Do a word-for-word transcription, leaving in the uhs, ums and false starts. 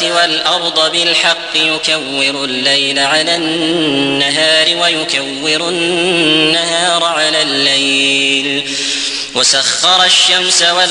السماوات والأرض بالحق يكور الليل على النهار ويكور النهار على الليل وسخر الشمس والقمر